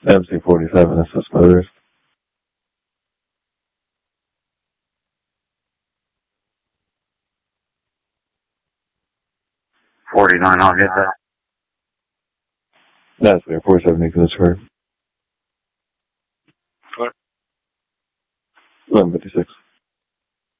MC47 SS Motors. 49, I'll get that. That's clear. 47 Nicholas Square. 1156.